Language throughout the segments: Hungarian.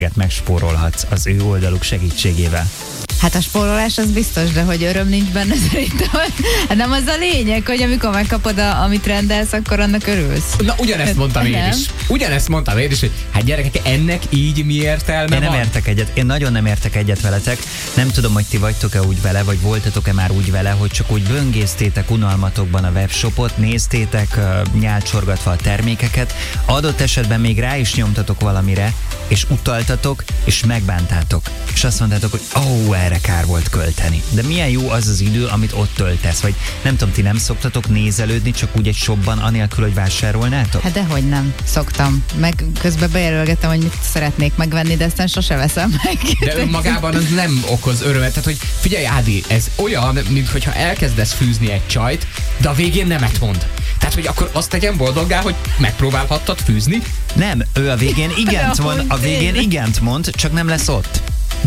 megspórolhatsz az ő oldaluk segítségével. Hát a spórolás az biztos, de hogy öröm nincs benne szerintem. Hát nem az a lényeg, hogy amikor megkapod, amit rendelsz, akkor annak örülsz. Na, ugyanezt mondtam én is. Ugyanezt mondtam én is, hogy hát gyerekek, ennek így mi értelme Én nem értek egyet, én nagyon nem értek egyet veletek. Nem tudom, hogy ti vagytok-e úgy vele, vagy voltatok-e már úgy vele, hogy csak úgy böngésztétek unalmatokban a webshopot, néztétek nyálcsorgatva a termékeket, adott esetben még rá is nyomtatok valamire, és utaltatok, és megbántátok. És azt mondtátok, hogy erre kár volt költeni. De milyen jó az az idő, amit ott töltesz, vagy nem tudom, ti nem szoktatok nézelődni csak úgy egy shopban, anélkül, hogy vásárolnátok? Hát dehogy nem, szoktam. Meg közben bejelölgetem, hogy mit szeretnék megvenni, de aztán sose veszem meg. De önmagában az nem okoz örömet. Tehát, hogy figyelj, Ádi, ez olyan, mintha elkezdesz fűzni egy csajt, de a végén nemet mond. Tehát, hogy akkor azt tegyen boldoggá, hogy megpróbálhattad fűzni? Nem, ő a végén igent mond, csak nem lesz ott.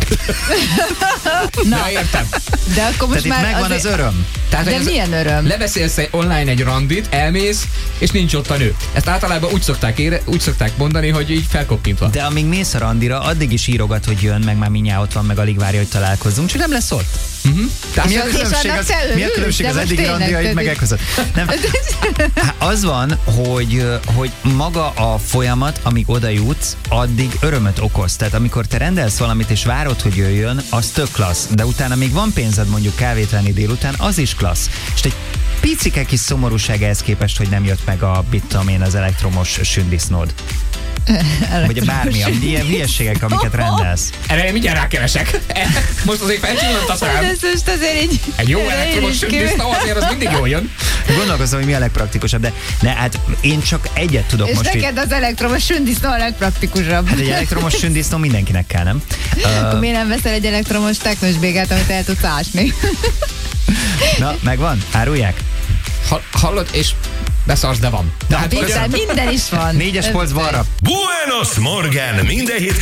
Na, értem. De akkor most tehát már itt megvan az öröm. Tehát, de milyen öröm? Lebeszélsz online egy randit, elmész, és nincs ott a nő. Ezt általában úgy szokták mondani, hogy így felkoppintva. De amíg mész a randira, addig is írogat, hogy jön, meg már mindjárt ott van, meg alig várja, hogy találkozzunk, csak nem lesz ott. Mi a különbség az eddigi randiaid meg között? Nem. Az van, hogy maga a folyamat, amíg oda jutsz, addig örömöt okoz. Tehát amikor te rendelsz valamit és várod, hogy jöjjön, az tök klassz. De utána még van pénzed mondjuk kávét venni délután, az is klassz. És egy picike kis szomorúság ehhez képest, hogy nem jött meg az elektromos sündisznód. Vagy a bármi, ilyen hülyeségek, amiket rendelsz. Erre mindjárt rákeresek. Most azért felcsillant a szám. Most azért így... Egy jó elektromos sündisznó azért az mindig jól jön. Gondolkozom, hogy mi a legpraktikusabb, de hát én csak egyet tudok és most. És neked az elektromos sündisznó a legpraktikusabb. Hát egy elektromos sündisznó mindenkinek kell, nem? Akkor miért nem veszel egy elektromos teknős bégát, amit el tudsz ásni? Na, megvan? Árulják? Hallod, és beszarsz, de van. Hát minden is van. 4-es polc balra. Buenos Morgen! Minden hét